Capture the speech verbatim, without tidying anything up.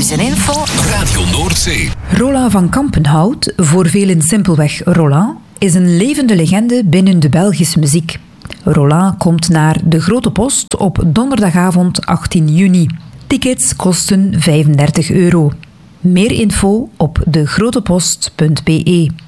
Nieuws en info. Radio Noordzee. Rolla van Kampenhout, voor velen simpelweg Rolla, is een levende legende binnen de Belgische muziek. Rolla komt naar De Grote Post op donderdagavond achttien juni. Tickets kosten vijfendertig euro. Meer info op degrotepost punt be.